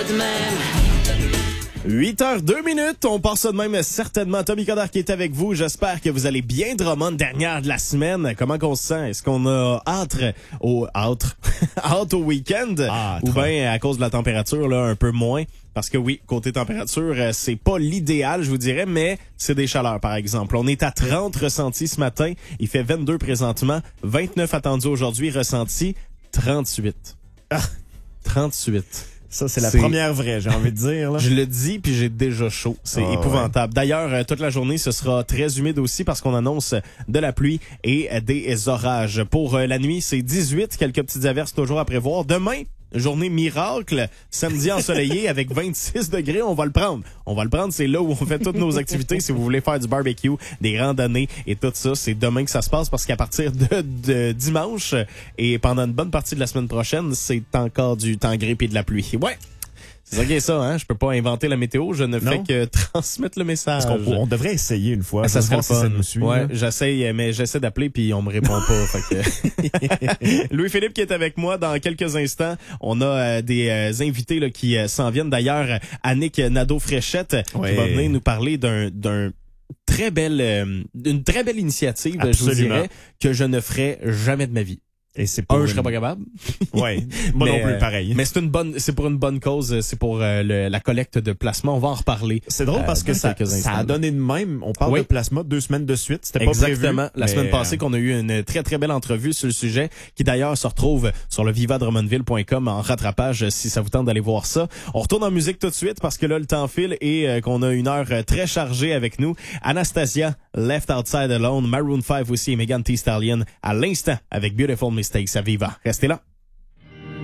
de même. 8h02, on part ça de même certainement. Tommy Codard qui est avec vous. J'espère que vous allez bien, Drummond, dernière de la semaine. Comment qu'on se sent? Est-ce qu'on a hâte au week-end? Ou bien à cause de la température, là, un peu moins? Parce que oui, côté température, c'est pas l'idéal, je vous dirais, mais c'est des chaleurs, par exemple. On est à 30 ressentis ce matin. Il fait 22 présentement. 29 attendus aujourd'hui, ressentis 38. 38. Ça, c'est la première vraie, j'ai envie de dire. Là. Je le dis, puis j'ai déjà chaud. C'est épouvantable. Ouais. D'ailleurs, toute la journée, ce sera très humide aussi parce qu'on annonce de la pluie et des orages. Pour la nuit, c'est 18. Quelques petites averses toujours à prévoir. Demain, journée miracle, samedi ensoleillé avec 26 degrés, on va le prendre. On va le prendre, c'est là où on fait toutes nos activités. Si vous voulez faire du barbecue, des randonnées et tout ça, c'est demain que ça se passe parce qu'à partir de dimanche et pendant une bonne partie de la semaine prochaine, c'est encore du temps gris et de la pluie. Ouais. C'est ça qui est ça, hein. Je peux pas inventer la météo, je ne fais que transmettre le message. On devrait essayer une fois. Ça serait le fun. Si ça nous suit, ouais, j'essaie d'appeler puis on me répond pas. Fait que... Louis-Philippe qui est avec moi dans quelques instants. On a des invités là, qui s'en viennent. D'ailleurs, Annick Nadeau-Fréchette qui va venir nous parler d'une très belle initiative, je vous dirais, que je ne ferai jamais de ma vie. Et c'est je serais pas capable. Ouais. Moi non plus, pareil. Mais c'est pour une bonne cause, c'est pour la collecte de plasma. On va en reparler. C'est drôle parce que ça a donné de même. On parle de plasma 2 semaines de suite. C'était pas prévu. Exactement. La semaine passée qu'on a eu une très très belle entrevue sur le sujet qui d'ailleurs se retrouve sur le vivadrummondville.com en rattrapage si ça vous tente d'aller voir ça. On retourne en musique tout de suite parce que là le temps file et qu'on a une heure très chargée avec nous. Anastasia, Left Outside Alone, Maroon 5 aussi et Megan Thee Stallion à l'instant avec Beautiful Mistakes à Viva. Restez là.